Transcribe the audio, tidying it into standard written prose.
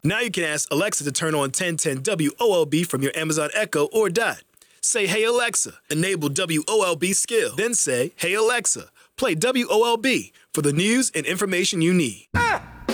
Now you can ask Alexa to turn on 1010 WOLB from your Amazon Echo or Dot. Say, "Hey Alexa, enable WOLB skill." Then say, "Hey Alexa, play WOLB for the news and information you need."